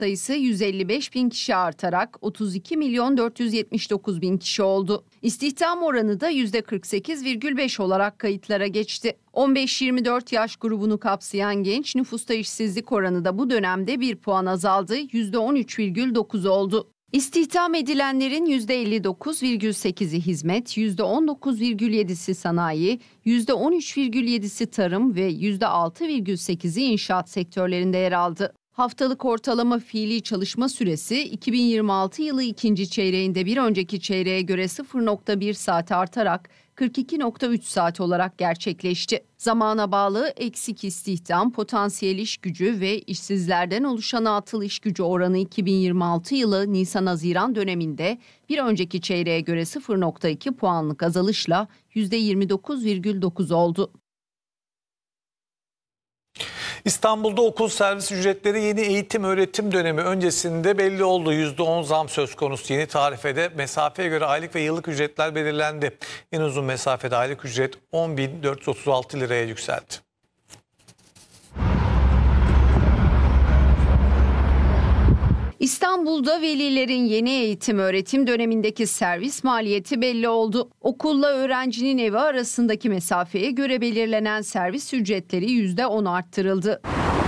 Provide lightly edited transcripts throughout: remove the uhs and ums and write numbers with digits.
sayısı 155 bin kişi artarak 32 milyon 479 bin kişi oldu. İstihdam oranı da %48,5 olarak kayıtlara geçti. 15-24 yaş grubunu kapsayan genç nüfusta işsizlik oranı da bu dönemde 1 puan azaldı, %13,9 oldu. İstihdam edilenlerin %59,8'i hizmet, %19,7'si sanayi, %13,7'si tarım ve %6,8'i inşaat sektörlerinde yer aldı. Haftalık ortalama fiili çalışma süresi 2026 yılı ikinci çeyreğinde bir önceki çeyreğe göre 0,1 saat artarak 42,3 saat olarak gerçekleşti. Zamana bağlı eksik istihdam, potansiyel iş gücü ve işsizlerden oluşan atıl iş gücü oranı 2026 yılı Nisan-Haziran döneminde bir önceki çeyreğe göre 0,2 puanlık azalışla %29,9 oldu. İstanbul'da okul servis ücretleri yeni eğitim öğretim dönemi öncesinde belli oldu. %10 zam söz konusu. Yeni tarifede mesafeye göre aylık ve yıllık ücretler belirlendi. En uzun mesafede aylık ücret 10.436 liraya yükseldi. İstanbul'da velilerin yeni eğitim öğretim dönemindeki servis maliyeti belli oldu. Okulla öğrencinin evi arasındaki mesafeye göre belirlenen servis ücretleri %10 arttırıldı.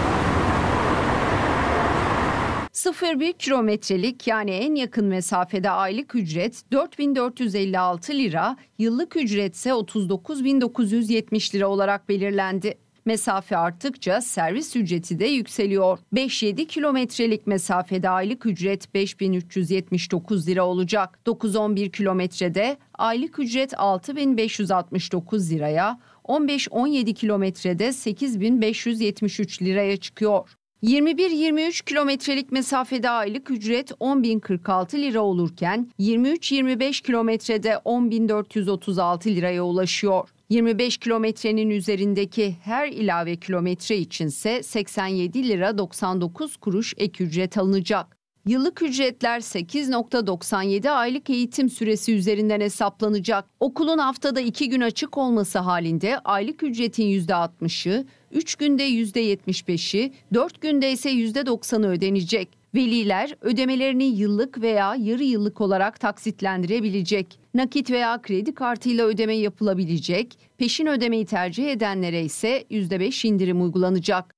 0,1 kilometrelik yani en yakın mesafede aylık ücret 4.456 lira, yıllık ücretse 39.970 lira olarak belirlendi. Mesafe arttıkça servis ücreti de yükseliyor. 5-7 kilometrelik mesafede aylık ücret 5.379 lira olacak. 9-11 kilometrede aylık ücret 6.569 liraya, 15-17 kilometrede 8.573 liraya çıkıyor. 21-23 kilometrelik mesafede aylık ücret 10.046 lira olurken 23-25 kilometrede 10.436 liraya ulaşıyor. 25 kilometrenin üzerindeki her ilave kilometre içinse 87 lira 99 kuruş ek ücret alınacak. Yıllık ücretler 8,97 aylık eğitim süresi üzerinden hesaplanacak. Okulun haftada 2 gün açık olması halinde aylık ücretin %60'ı, 3 günde %75'i, 4 günde ise %90'ı ödenecek. Veliler ödemelerini yıllık veya yarı yıllık olarak taksitlendirebilecek. Nakit veya kredi kartıyla ödeme yapılabilecek. Peşin ödemeyi tercih edenlere ise %5 indirim uygulanacak.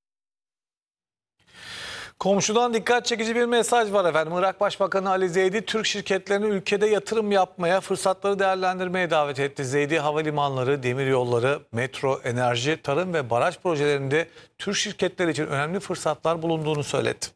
Komşudan dikkat çekici bir mesaj var efendim. Irak Başbakanı Ali Zeydi, Türk şirketlerini ülkede yatırım yapmaya, fırsatları değerlendirmeye davet etti. Zeydi, havalimanları, demiryolları, metro, enerji, tarım ve baraj projelerinde Türk şirketleri için önemli fırsatlar bulunduğunu söyledi.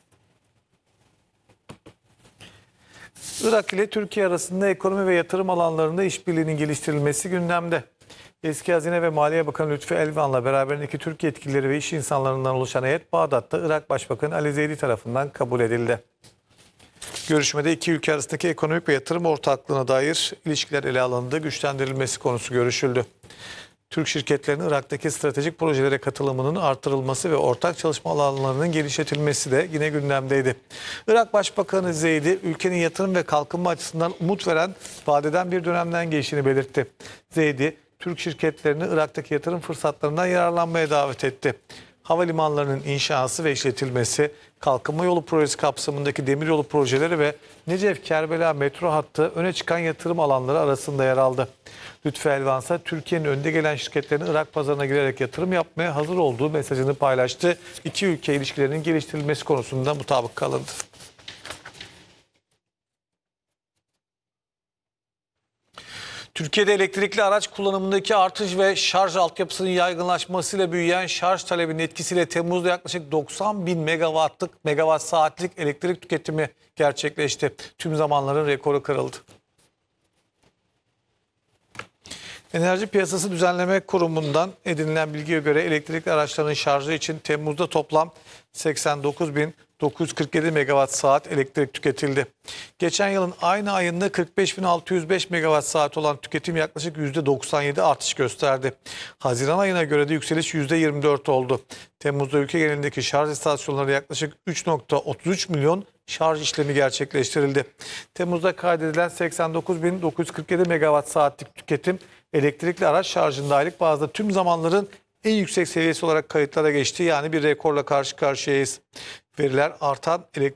Irak ile Türkiye arasında ekonomi ve yatırım alanlarında işbirliğinin geliştirilmesi gündemde. Eski Hazine ve Maliye Bakanı Lütfü Elvan'la beraberindeki Türk yetkilileri ve iş insanlarından oluşan heyet Bağdat'ta Irak Başbakanı Ali Zeydi tarafından kabul edildi. Görüşmede iki ülke arasındaki ekonomik ve yatırım ortaklığına dair ilişkiler ele alındı, güçlendirilmesi konusu görüşüldü. Türk şirketlerinin Irak'taki stratejik projelere katılımının artırılması ve ortak çalışma alanlarının genişletilmesi de yine gündemdeydi. Irak Başbakanı Zeydi, ülkenin yatırım ve kalkınma açısından umut veren, vadeden bir dönemden geçtiğini belirtti. Zeydi, Türk şirketlerini Irak'taki yatırım fırsatlarından yararlanmaya davet etti. Havalimanlarının inşası ve işletilmesi, kalkınma yolu projesi kapsamındaki demiryolu projeleri ve Necef-Kerbela metro hattı öne çıkan yatırım alanları arasında yer aldı. Lütfü Elvan ise Türkiye'nin önde gelen şirketlerinin Irak pazarına girerek yatırım yapmaya hazır olduğu mesajını paylaştı. İki ülke ilişkilerinin geliştirilmesi konusunda mutabık kalındı. Türkiye'de elektrikli araç kullanımındaki artış ve şarj altyapısının yaygınlaşmasıyla büyüyen şarj talebinin etkisiyle Temmuz'da yaklaşık 90 bin megawatt saatlik elektrik tüketimi gerçekleşti. Tüm zamanların rekoru kırıldı. Enerji Piyasası Düzenleme Kurumu'ndan edinilen bilgiye göre elektrikli araçların şarjı için Temmuz'da toplam 89.947 megawatt saat elektrik tüketildi. Geçen yılın aynı ayında 45.605 megawatt saat olan tüketim yaklaşık %97 artış gösterdi. Haziran ayına göre de yükseliş %24 oldu. Temmuz'da ülke genelindeki şarj istasyonları yaklaşık 3.33 milyon şarj işlemi gerçekleştirildi. Temmuz'da kaydedilen 89.947 megawatt saatlik tüketim elektrikli araç şarjında aylık bazda tüm zamanların en yüksek seviyesi olarak kayıtlara geçti. Yani bir rekorla karşı karşıyayız. veriler artan elektrik